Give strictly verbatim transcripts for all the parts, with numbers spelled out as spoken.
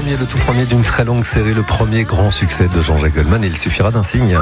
premier, le tout premier d'une très longue série, le premier grand succès de Jean-Jacques Goldman. Il suffira d'un signe.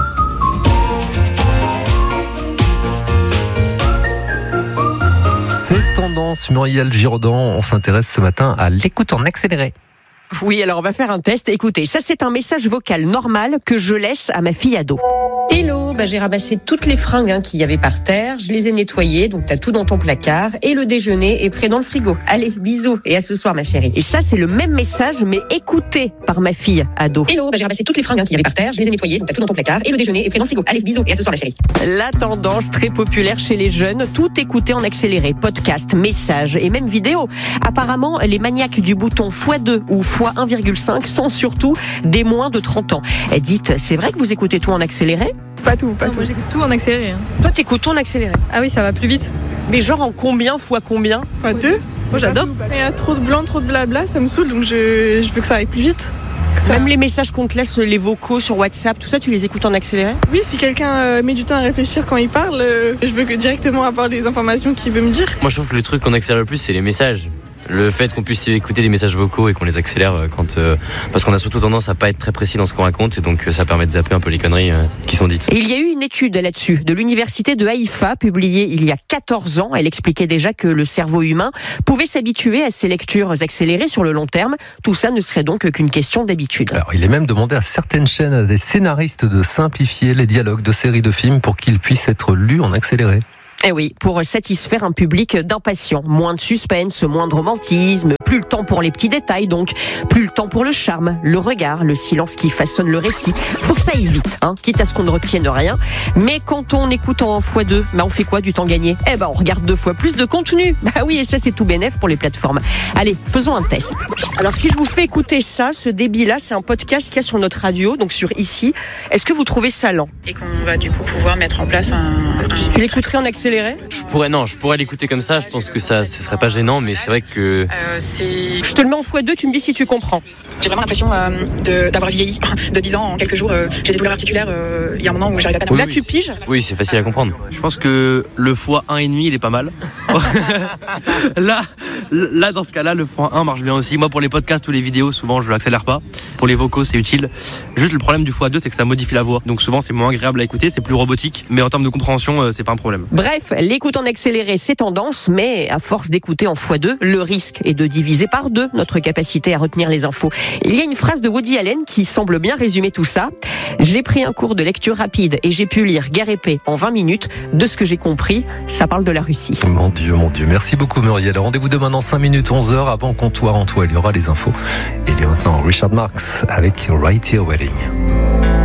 C'est tendance, Muriel Giraudon. On s'intéresse ce matin à l'écoute en accéléré. Oui, alors on va faire un test. Écoutez, ça c'est un message vocal normal que je laisse à ma fille ado. Hello, bah j'ai ramassé toutes les fringues hein, qu'il y avait par terre, je les ai nettoyées, donc t'as tout dans ton placard, et le déjeuner est prêt dans le frigo. Allez, bisous, et à ce soir ma chérie. Et ça c'est le même message, mais écouté par ma fille ado. Hello, bah j'ai ramassé toutes les fringues hein, qu'il y avait par terre, je les ai nettoyées, donc t'as tout dans ton placard, et le déjeuner est prêt dans le frigo. Allez, bisous, et à ce soir ma chérie. La tendance très populaire chez les jeunes, tout écouter en accéléré, podcast, messages et même vidéo. Apparemment, les maniaques du bouton fois deux ou fois un virgule cinq sont surtout des moins de trente ans. Et dites, c'est vrai que vous écoutez tout en accéléré ? Pas tout, pas non, tout. Moi j'écoute tout en accéléré. Hein. Toi t'écoutes tout en accéléré ? Ah oui, ça va plus vite. Mais genre en combien fois combien ? Fois deux. Moi j'adore. Il y a trop de blanc, trop de blabla, ça me saoule, donc je, je veux que ça aille plus vite. Ça... Même les messages qu'on te laisse, les vocaux sur WhatsApp, tout ça, tu les écoutes en accéléré ? Oui, si quelqu'un euh, met du temps à réfléchir quand il parle, euh, je veux que directement avoir les informations qu'il veut me dire. Moi je trouve que le truc qu'on accélère le plus, c'est les messages. Le fait qu'on puisse écouter des messages vocaux et qu'on les accélère quand, euh, parce qu'on a surtout tendance à pas être très précis dans ce qu'on raconte, et donc ça permet de zapper un peu les conneries euh, qui sont dites. Et il y a eu une étude là-dessus de l'université de Haïfa publiée il y a quatorze ans. Elle expliquait déjà que le cerveau humain pouvait s'habituer à ces lectures accélérées sur le long terme. Tout ça ne serait donc qu'une question d'habitude. Alors, il est même demandé à certaines chaînes, à des scénaristes de simplifier les dialogues de séries de films pour qu'ils puissent être lus en accéléré. Eh oui, pour satisfaire un public d'impatients. Moins de suspense, moins de romantisme, plus le temps pour les petits détails donc, plus le temps pour le charme, le regard, le silence qui façonne le récit. Faut que ça aille vite, hein, quitte à ce qu'on ne retienne rien. Mais quand on écoute en fois deux, bah on fait quoi du temps gagné ? Eh ben on regarde deux fois plus de contenu. Bah oui, et ça c'est tout bénef pour les plateformes. Allez, faisons un test. Alors si je vous fais écouter ça, ce débit-là, c'est un podcast qu'il y a sur notre radio, donc sur Ici. Est-ce que vous trouvez ça lent ? Et qu'on va du coup pouvoir mettre en place un... un... Tu l'écouterais en accéléré ? Je pourrais, non, je pourrais l'écouter comme ça, je pense que ça, ce serait pas gênant, mais c'est vrai que... Euh, c'est... Je te le mets en fois deux, tu me dis si tu comprends. J'ai vraiment l'impression euh, de, d'avoir vieilli de dix ans en quelques jours. Euh, j'ai des douleurs articulaires, euh, il y a un moment où j'arrive à pas... Oui, Là oui, tu c'est... piges ? Oui, c'est facile à comprendre. Je pense que le fois un virgule cinq il est pas mal. là, là, dans ce cas-là, le fois un marche bien aussi. Moi, pour les podcasts ou les vidéos, souvent, je l'accélère pas. Pour les vocaux, c'est utile. Juste le problème du fois deux, c'est que ça modifie la voix. Donc souvent, c'est moins agréable à écouter, c'est plus robotique. Mais en termes de compréhension, c'est pas un problème. Bref, l'écoute en accéléré, c'est tendance, mais à force d'écouter en fois deux, le risque est de diviser par deux notre capacité à retenir les infos. Il y a une phrase de Woody Allen qui semble bien résumer tout ça. J'ai pris un cours de lecture rapide et j'ai pu lire Guerre et paix en vingt minutes. De ce que j'ai compris, ça parle de la Russie. Mon Dieu, mon Dieu. Merci beaucoup Muriel. Rendez-vous demain dans cinq minutes, onze heures, avant Comptoir en Toile. Il y aura les infos. Et il y a maintenant Richard Marx avec Right Here Wedding.